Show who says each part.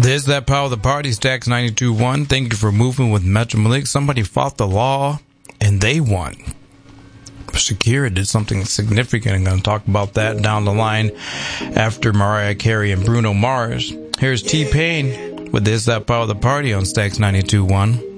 Speaker 1: There's that power of the party, Stacks 92.1. Thank you for moving with Metro Malik. Somebody fought the law, and they won. Shakira did something significant. I'm going to talk about that down the line after Mariah Carey and Bruno Mars. Here's T-Pain with There's That Power of the Party on Stacks 92.1.